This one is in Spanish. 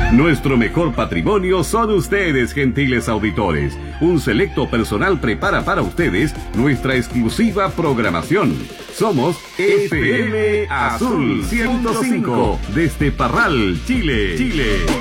Nuestro mejor patrimonio son ustedes, gentiles auditores. Un selecto personal prepara para ustedes nuestra exclusiva programación. Somos FM Azul 105 desde Parral, Chile.